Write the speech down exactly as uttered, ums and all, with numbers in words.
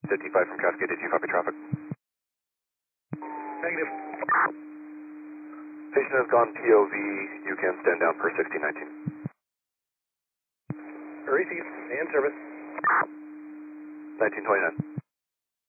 fifty-five from Cascade, did you copy traffic? Negative. Patient has gone P O V, you can stand down per sixteen nineteen. Receive and service. nineteen twenty-nine.